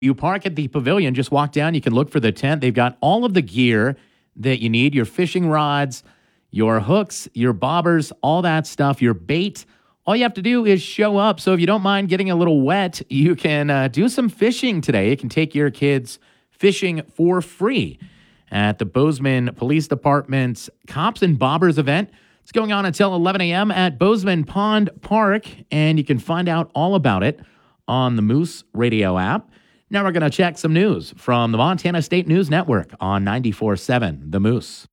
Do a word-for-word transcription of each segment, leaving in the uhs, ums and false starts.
You park at the pavilion, just walk down. You can look for the tent. They've got all of the gear that you need, your fishing rods, your hooks, your bobbers, all that stuff, your bait. All you have to do is show up. So if you don't mind getting a little wet, you can uh, do some fishing today. You can take your kids fishing for free at the Bozeman Police Department's Cops and Bobbers event. It's going on until eleven a.m. at Bozeman Pond Park, and you can find out all about it on the Moose Radio app. Now we're going to check some news from the Montana State News Network on ninety-four point seven The Moose.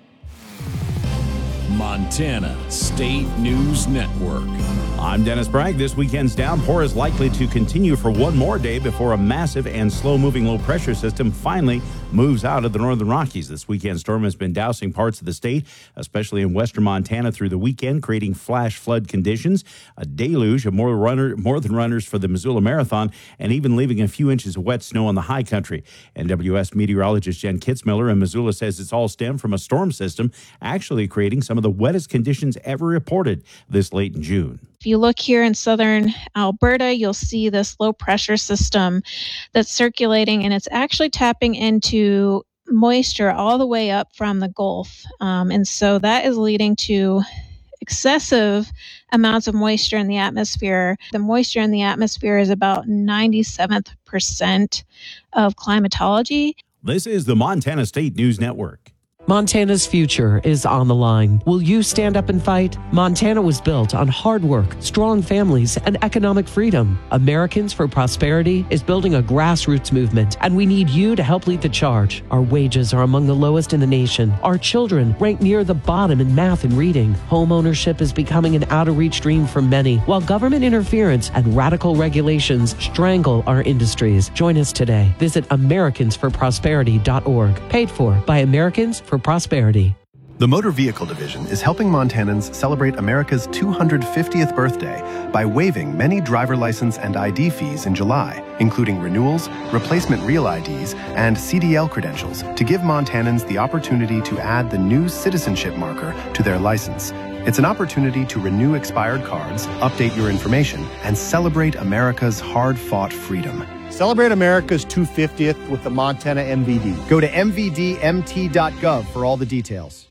Montana State News Network. I'm Dennis Bragg. This weekend's downpour is likely to continue for one more day before a massive and slow-moving low-pressure system finally moves out of the northern Rockies. This weekend's storm has been dousing parts of the state, especially in western Montana through the weekend, creating flash flood conditions, a deluge of more, runner, more than runners for the Missoula Marathon, and even leaving a few inches of wet snow on the high country. N W S meteorologist Jen Kitzmiller in Missoula says it's all stemmed from a storm system actually creating some of the wettest conditions ever reported this late in June. If you look here in southern Alberta, you'll see this low pressure system that's circulating, and it's actually tapping into moisture all the way up from the Gulf. Um, and so that is leading to excessive amounts of moisture in the atmosphere. The moisture in the atmosphere is about ninety-seventh percent of climatology. This is the Montana State News Network. Montana's future is on the line. Will you stand up and fight? Montana was built on hard work, strong families, and economic freedom. Americans for Prosperity is building a grassroots movement, and we need you to help lead the charge. Our wages are among the lowest in the nation. Our children rank near the bottom in math and reading. Home ownership is becoming an out-of-reach dream for many, while government interference and radical regulations strangle our industries. Join us today. Visit Americans for Prosperity dot org. Paid for by Americans for Prosperity. The Motor Vehicle Division is helping Montanans celebrate America's two hundred fiftieth birthday by waiving many driver license and I D fees in July, including renewals, replacement real I Ds, and C D L credentials to give Montanans the opportunity to add the new citizenship marker to their license. It's an opportunity to renew expired cards, update your information, and celebrate America's hard-fought freedom. Celebrate America's two hundred fiftieth with the Montana M V D. Go to M V D M T dot gov for all the details.